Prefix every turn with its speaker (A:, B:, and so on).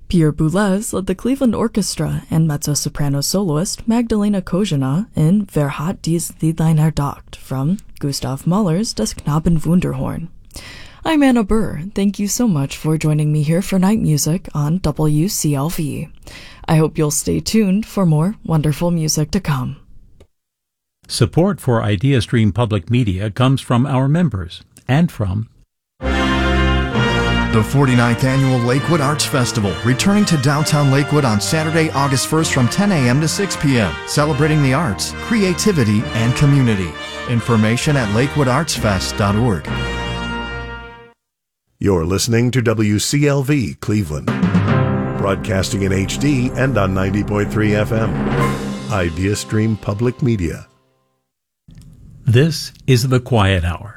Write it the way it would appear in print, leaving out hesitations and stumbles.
A: Pierre Boulez led the Cleveland Orchestra and mezzo-soprano soloist Magdalena Kozhina in Wer hat dies Liedlein erdacht from Gustav Mahler's Das Knabenwunderhorn. I'm Anna Burr. Thank you so much for joining me here for Night Music on WCLV. I hope you'll stay tuned for more wonderful music to come.
B: Support for IdeaStream Public Media comes from our members and from
C: the 49th Annual Lakewood Arts Festival, returning to downtown Lakewood on Saturday, August 1st from 10 a.m. to 6 p.m., celebrating the arts, creativity, and community. Information at lakewoodartsfest.org.
D: You're listening to WCLV Cleveland, broadcasting in HD and on 90.3 FM. IdeaStream Public Media.
B: This is The Quiet Hour.